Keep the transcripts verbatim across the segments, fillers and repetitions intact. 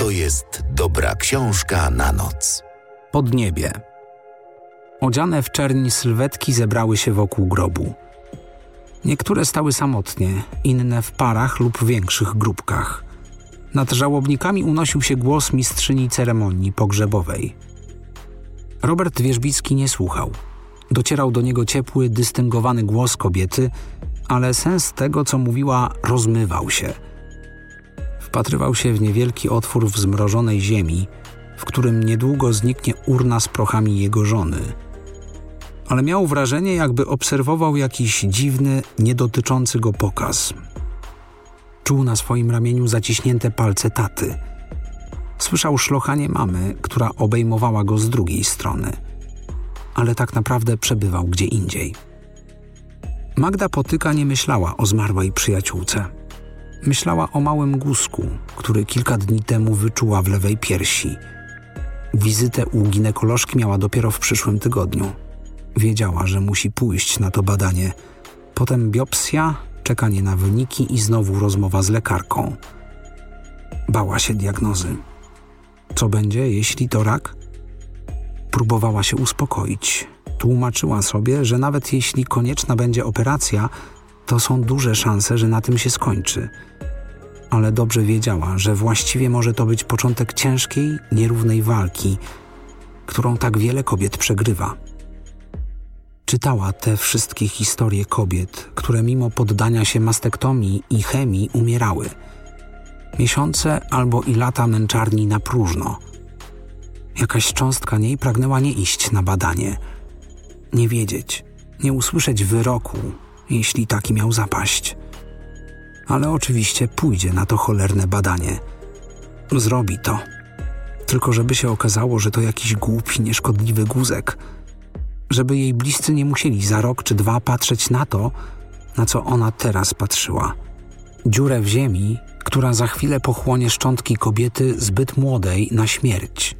to jest dobra książka na noc. Podniebie. Odziane w czerń sylwetki zebrały się wokół grobu. Niektóre stały samotnie, inne w parach lub większych grupkach. Nad żałobnikami unosił się głos mistrzyni ceremonii pogrzebowej. Robert Wierzbicki nie słuchał. Docierał do niego ciepły, dystyngowany głos kobiety, ale sens tego, co mówiła, rozmywał się. Wpatrywał się w niewielki otwór w zmrożonej ziemi, w którym niedługo zniknie urna z prochami jego żony. Ale miał wrażenie, jakby obserwował jakiś dziwny, niedotyczący go pokaz. Czuł na swoim ramieniu zaciśnięte palce taty. Słyszał szlochanie mamy, która obejmowała go z drugiej strony. Ale tak naprawdę przebywał gdzie indziej. Magda Potyka nie myślała o zmarłej przyjaciółce. Myślała o małym guzku, który kilka dni temu wyczuła w lewej piersi. Wizytę u ginekolożki miała dopiero w przyszłym tygodniu. Wiedziała, że musi pójść na to badanie. Potem biopsja, czekanie na wyniki i znowu rozmowa z lekarką. Bała się diagnozy. Co będzie, jeśli to rak? Próbowała się uspokoić. Tłumaczyła sobie, że nawet jeśli konieczna będzie operacja, to są duże szanse, że na tym się skończy. Ale dobrze wiedziała, że właściwie może to być początek ciężkiej, nierównej walki, którą tak wiele kobiet przegrywa. Czytała te wszystkie historie kobiet, które mimo poddania się mastektomii i chemii umierały. Miesiące albo i lata męczarni na próżno. Jakaś cząstka niej pragnęła nie iść na badanie. Nie wiedzieć, nie usłyszeć wyroku, jeśli taki miał zapaść. Ale oczywiście pójdzie na to cholerne badanie. Zrobi to. Tylko żeby się okazało, że to jakiś głupi, nieszkodliwy guzek. Żeby jej bliscy nie musieli za rok czy dwa patrzeć na to, na co ona teraz patrzyła. Dziurę w ziemi, która za chwilę pochłonie szczątki kobiety zbyt młodej na śmierć.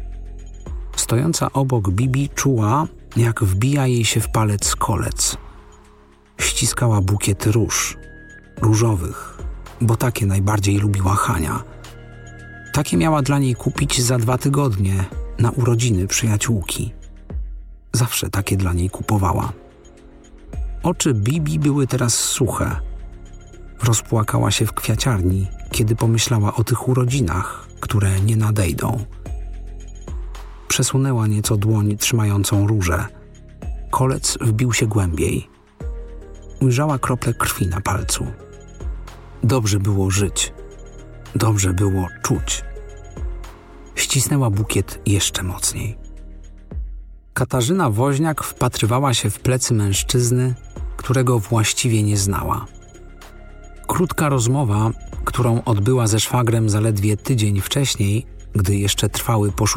Stojąca obok Bibi czuła, jak wbija jej się w palec kolec. Ściskała bukiety róż, różowych, bo takie najbardziej lubiła Hania. Takie miała dla niej kupić za dwa tygodnie na urodziny przyjaciółki. Zawsze takie dla niej kupowała. Oczy Bibi były teraz suche. Rozpłakała się w kwiaciarni, kiedy pomyślała o tych urodzinach, które nie nadejdą. Przesunęła nieco dłoń trzymającą różę. Kolec wbił się głębiej. Ujrzała krople krwi na palcu. Dobrze było żyć. Dobrze było czuć. Ścisnęła bukiet jeszcze mocniej. Katarzyna Woźniak wpatrywała się w plecy mężczyzny, którego właściwie nie znała. Krótka rozmowa, którą odbyła ze szwagrem zaledwie tydzień wcześniej, gdy jeszcze trwały poszukiwania